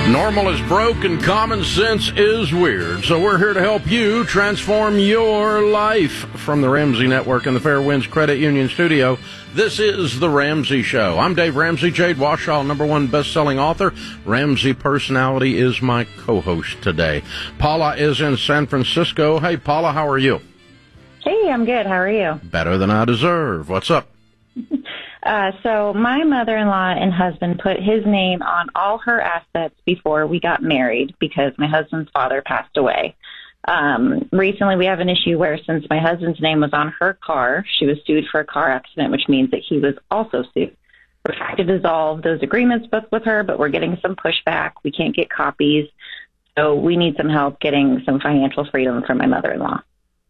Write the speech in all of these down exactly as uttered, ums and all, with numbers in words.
Normal is broke and common sense is weird. So we're here to help you transform your life. From the Ramsey Network and the Fairwinds Credit Union Studio, this is The Ramsey Show. I'm Dave Ramsey. Jade Warshaw, number one best-selling author. Ramsey Personality is my co-host today. Paula is in San Francisco. Hey, Paula, how are you? Hey, I'm good. How are you? Better than I deserve. What's up? Uh, so my mother-in-law and husband put his name on all her assets before we got married because my husband's father passed away. Um, recently, we have an issue where since my husband's name was on her car, she was sued for a car accident, which means that he was also sued. We're trying to dissolve those agreements both with her, but we're getting some pushback. We can't get copies. So we need some help getting some financial freedom for my mother-in-law.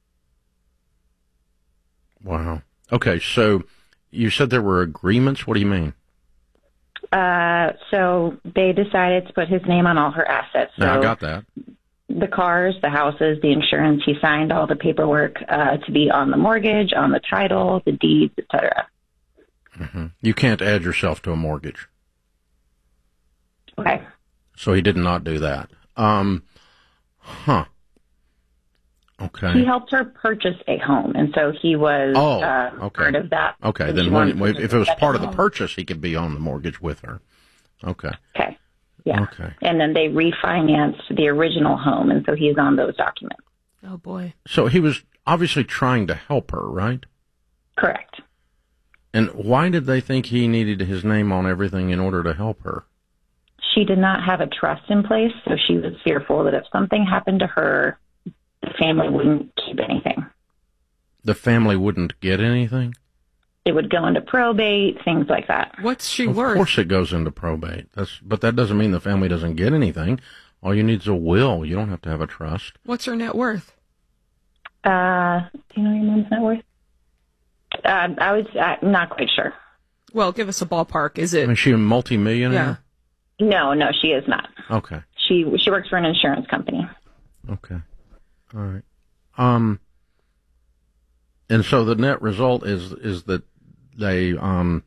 Wow. Okay, so you said there were agreements. What do you mean? Uh, so they decided to put his name on all her assets. So No, I got that. the cars, the houses, the insurance, he signed all the paperwork uh, to be on the mortgage, on the title, the deeds, et cetera. Mm-hmm. You can't add yourself to a mortgage. Okay. So he did not do that. Um, huh. Okay. He helped her purchase a home, and so he was Oh, uh, okay. part of that. Okay, So then she when, wanted to if it was second part of the home. purchase, he could be on the mortgage with her. Okay. Okay. Yeah. Okay. And then they refinanced the original home, and so he's on those documents. Oh, boy. So he was obviously trying to help her, right? Correct. And why did they think he needed his name on everything in order to help her? She did not have a trust in place, so she was fearful that if something happened to her, the family wouldn't keep anything. The family wouldn't get anything? It would go into probate, things like that. What's she Of worth? course it goes into probate. That's, but that doesn't mean the family doesn't get anything. All you need is a will. You don't have to have a trust. What's her net worth? Uh, do you know your mom's net worth? Uh, I was uh, not quite sure. Well, give us a ballpark. Is I it? mean, is she a multimillionaire? No, no, she is not. Okay. She she works for an insurance company. Okay. All right. Um, and so the net result is is that they um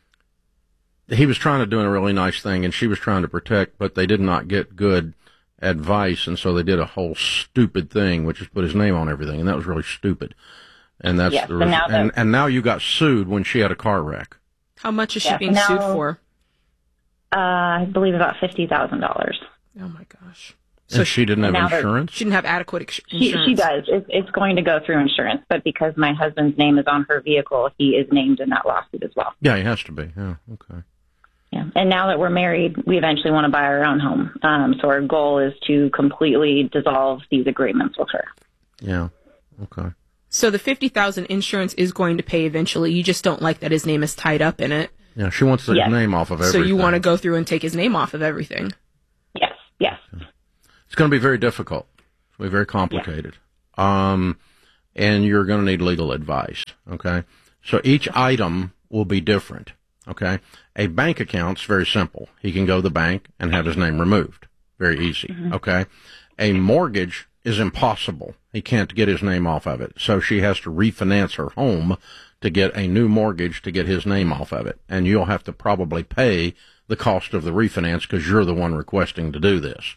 he was trying to do a really nice thing and she was trying to protect, but they did not get good advice, and so they did a whole stupid thing, which is put his name on everything, and that was really stupid. And that's Yes, the and res- now that- and, and now you got sued when she had a car wreck. How much is she Yeah, being now- sued for? Uh, I believe about fifty thousand dollars. Oh, my gosh. So and she didn't have now that- insurance? She didn't have adequate ex- She, insurance. she does. It's, it's going to go through insurance, but because my husband's name is on her vehicle, he is named in that lawsuit as well. Yeah, he has to be. Yeah, okay. Yeah. And now that we're married, we eventually want to buy our own home. Um, so our goal is to completely dissolve these agreements with her. Yeah, okay. So the fifty thousand dollars insurance is going to pay eventually. You just don't like that his name is tied up in it. Yeah, she wants his Yes. name off of everything. So you want to go through and take his name off of everything. Yes, yes. It's going to be very difficult. It's going to be very complicated. Um, and you're going to need legal advice, okay? So each item will be different, okay? A bank account's very simple. He can go to the bank and have his name removed. Very easy, Mm-hmm. okay? A mortgage is impossible. He can't get his name off of it. So she has to refinance her home to get a new mortgage to get his name off of it. And you'll have to probably pay the cost of the refinance because you're the one requesting to do this.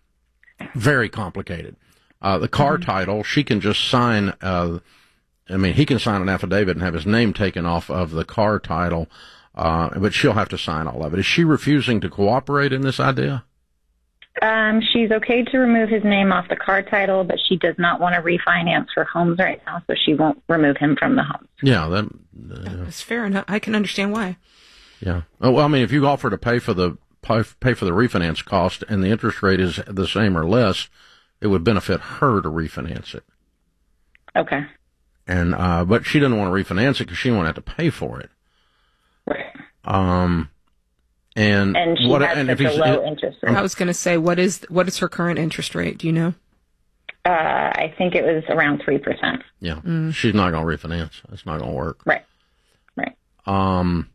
Very complicated. Uh, the car Mm-hmm. title, she can just sign, uh, I mean, he can sign an affidavit and have his name taken off of the car title, uh, but she'll have to sign all of it. Is she refusing to cooperate in this idea? Um, she's okay to remove his name off the car title, but she does not want to refinance her homes right now, so she won't remove him from the homes. Yeah, that, uh, That's fair enough. I can understand why. yeah. Oh, well, I mean, if you offer to pay for the, pay pay for the refinance cost and the interest rate is the same or less, it would benefit her to refinance it. Okay. And, uh, but she doesn't want to refinance it because she won't have to pay for it. Right. Um, and, And she what, has and if such a he's, low interest rate. I was going to say, what is what is her current interest rate? Do you know? Uh, I think it was around three percent. yeah, she's not going to refinance. That's not going to work. Right. Right. Um,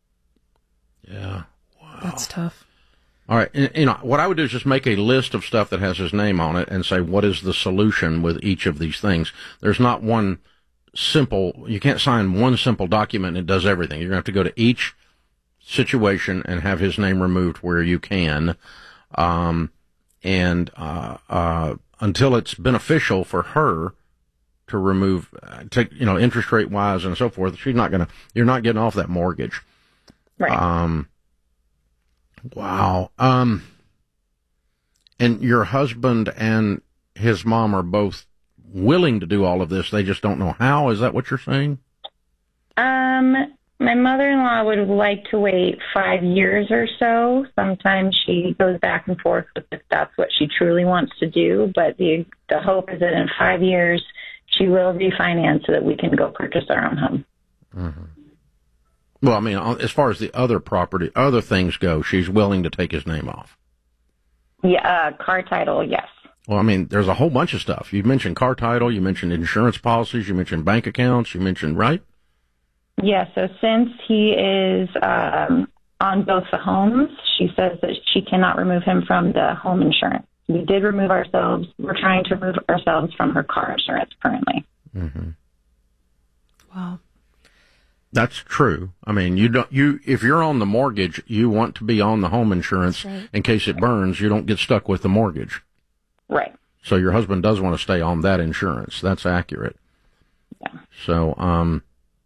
yeah. That's tough. All right. And, you know, what I would do is just make a list of stuff that has his name on it and say, what is the solution with each of these things? There's not one simple, you can't sign one simple document and it does everything. You're going to have to go to each situation and have his name removed where you can. Um, and uh, uh, until it's beneficial for her to remove, uh, take you know, interest rate wise and so forth, she's not gonna. You're not getting off that mortgage. Right. Um. Wow. Um. And your husband and his mom are both willing to do all of this. They just don't know how. Is that what you're saying? Um, my mother-in-law would like to wait five years or so. Sometimes she goes back and forth with if that's what she truly wants to do. But the the hope is that in five years she will refinance so that we can go purchase our own home. Mm-hmm. Well, I mean, as far as the other property, other things go, she's willing to take his name off. Yeah, uh, car title, yes. Well, I mean, there's a whole bunch of stuff. You mentioned car title, you mentioned insurance policies, you mentioned bank accounts, you mentioned, right? Yeah, so since he is um, on both the homes, she says that she cannot remove him from the home insurance. We did remove ourselves. We're trying to remove ourselves from her car insurance currently. Mm-hmm. Wow. That's true. I mean, you don't, you, if you're on the mortgage, you want to be on the home insurance right. In case it burns, you don't get stuck with the mortgage. Right. So your husband does want to stay on that insurance. That's accurate. Yeah. So, um,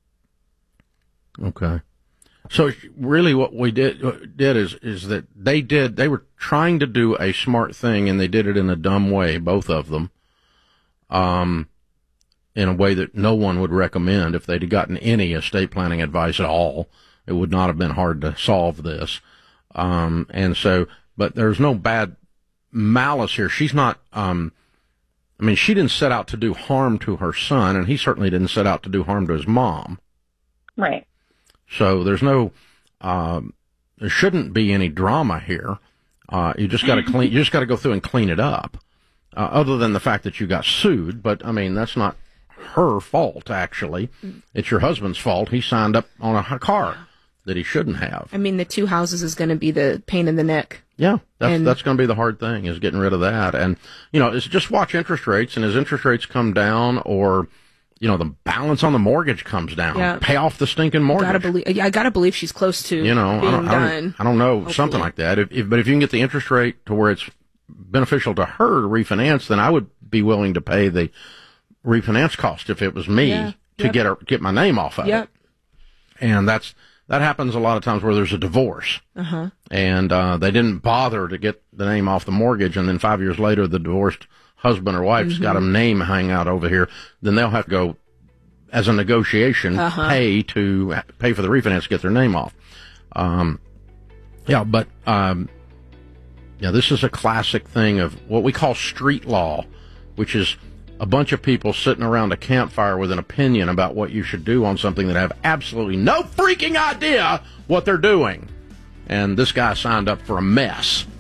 okay. So really what we did, did is, is that they did, they were trying to do a smart thing and they did it in a dumb way, both of them. Um, in a way that no one would recommend. If they'd gotten any estate planning advice at all, it would not have been hard to solve this. Um, and so, but there's no bad malice here. She's not, um, I mean, she didn't set out to do harm to her son, and he certainly didn't set out to do harm to his mom. Right. So there's no, um, there shouldn't be any drama here. Uh, you just got to clean, you just got to go through and clean it up. Uh, other than the fact that you got sued, but I mean, that's not her fault, actually. It's your husband's fault. He signed up on a car that he shouldn't have. I mean, the two houses is going to be the pain in the neck. Yeah, that's and, that's going to be the hard thing, is getting rid of that. And, you know, it's just watch interest rates, and as interest rates come down, or, you know, the balance on the mortgage comes down, yeah. Pay off the stinking mortgage. Gotta believe, yeah, I got to believe she's close to you know, being I don't, done. I don't, I don't know, hopefully. Something like that. If, if, but if you can get the interest rate to where it's beneficial to her to refinance, then I would be willing to pay the refinance cost if it was me yeah, to yep. get her, get my name off of yep. it. And that's, that happens a lot of times where there's a divorce. Uh-huh. And, uh, they didn't bother to get the name off the mortgage. And then five years later, the divorced husband or wife's mm-hmm. got a name hang out over here. Then they'll have to go as a negotiation, uh-huh. pay to pay for the refinance to get their name off. Um, yeah, but, um, yeah, this is a classic thing of what we call street law, which is a bunch of people sitting around a campfire with an opinion about what you should do on something that have absolutely no freaking idea what they're doing. And this guy signed up for a mess.